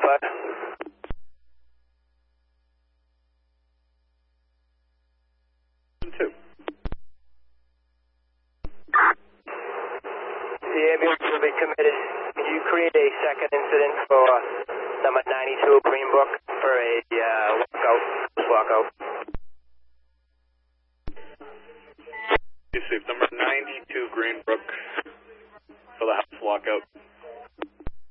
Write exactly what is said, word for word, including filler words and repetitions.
five. Two. The ambulance will be committed. Can you create a second incident for number ninety-two Greenbrook for a uh, walkout? Walkout. Received number ninety-two Greenbrook for the house walkout.